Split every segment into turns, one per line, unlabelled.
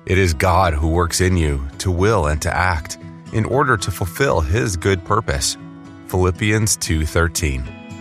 It is God who works in you to will and to act in order to fulfill His good purpose. Philippians 2:13.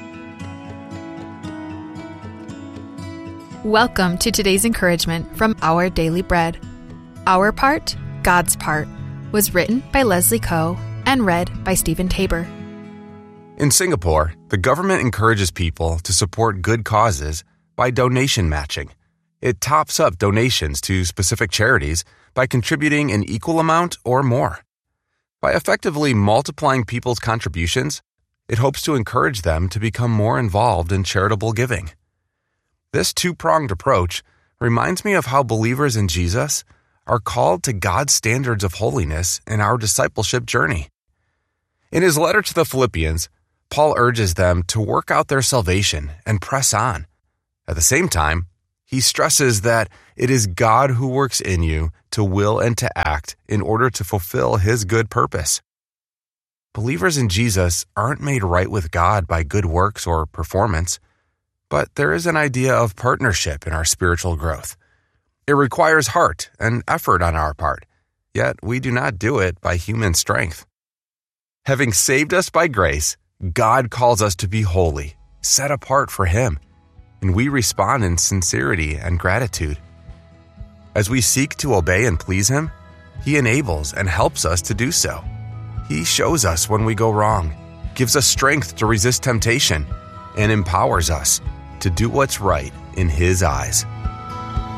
Welcome to today's encouragement from Our Daily Bread. Our Part, God's Part, was written by Leslie Coe and read by Stephen Tabor.
In Singapore, the government encourages people to support good causes by donation matching. It tops up donations to specific charities by contributing an equal amount or more. By effectively multiplying people's contributions, it hopes to encourage them to become more involved in charitable giving. This two-pronged approach reminds me of how believers in Jesus are called to God's standards of holiness in our discipleship journey. In his letter to the Philippians, Paul urges them to work out their salvation and press on. At the same time, he stresses that it is God who works in you to will and to act in order to fulfill His good purpose. Believers in Jesus aren't made right with God by good works or performance, but there is an idea of partnership in our spiritual growth. It requires heart and effort on our part, yet we do not do it by human strength. Having saved us by grace, God calls us to be holy, set apart for Him, and we respond in sincerity and gratitude. As we seek to obey and please Him, He enables and helps us to do so. He shows us when we go wrong, gives us strength to resist temptation, and empowers us to do what's right in His eyes.